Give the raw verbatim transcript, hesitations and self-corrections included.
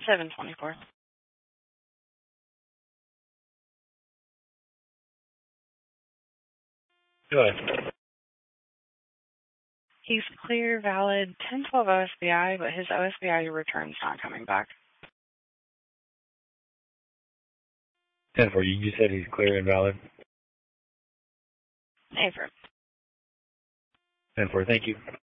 seven twenty-four. Go ahead. He's clear, valid, ten twelve O S B I, but his O S B I return's not coming back. ten four, you said he's clear and valid? Affirm. ten four, thank you.